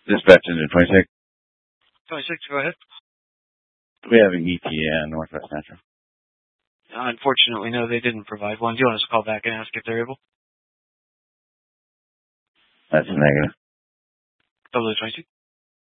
Dispatch engine 26. 26, go ahead. We have an ETA on Northwest Metro. Unfortunately, no, they didn't provide one. Do you want us to call back and ask if they're able? That's a negative. 22.